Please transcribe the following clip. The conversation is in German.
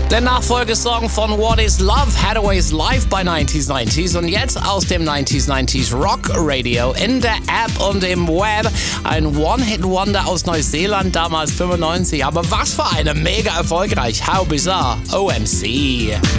Der Nachfolgesong von What is Love, Hathaway's Live bei 90s und jetzt aus dem 90s Rock Radio in der App und im Web. Ein One-Hit-Wonder aus Neuseeland, damals 95, aber was für eine mega erfolgreich. How Bizarre, OMC.